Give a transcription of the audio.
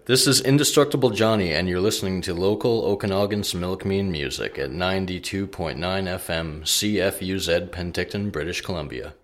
This is Indestructible Johnny, and you're listening to local Okanagan's Milkmean music at 92.9 FM CFUZ Penticton, British Columbia.